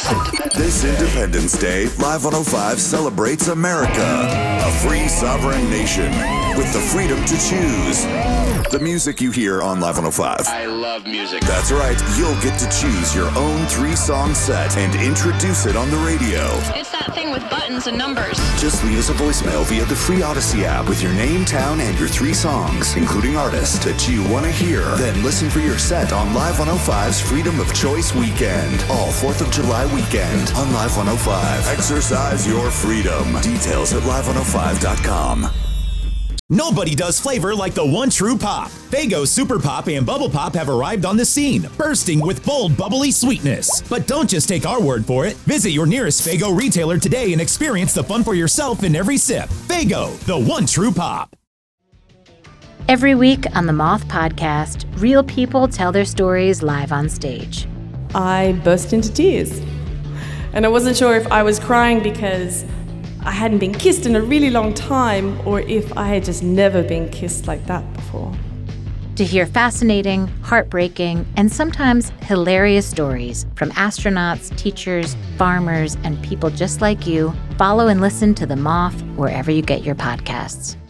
This Independence Day, Live 105 celebrates America, a free sovereign nation with the freedom to choose. The music you hear on Live 105. I love music. That's right. You'll get to choose your own 3-song set and introduce it on the radio. It's that thing with buttons and numbers. Just leave us a voicemail via the free Odyssey app with your name, town, and your 3 songs, including artists that you want to hear. Then listen for your set on Live 105's Freedom of Choice Weekend. All 4th of July weekend on Live 105. Exercise your freedom. Details at live105.com. Nobody does flavor like the one true pop. Faygo Super Pop and Bubble Pop have arrived on the scene, bursting with bold, bubbly sweetness. But don't just take our word for it. Visit your nearest Faygo retailer today and experience the fun for yourself in every sip. Faygo, the one true pop. Every week on the Moth Podcast, real people tell their stories live on stage. I burst into tears. And I wasn't sure if I was crying because I hadn't been kissed in a really long time, or if I had just never been kissed like that before. To hear fascinating, heartbreaking, and sometimes hilarious stories from astronauts, teachers, farmers, and people just like you, follow and listen to The Moth wherever you get your podcasts.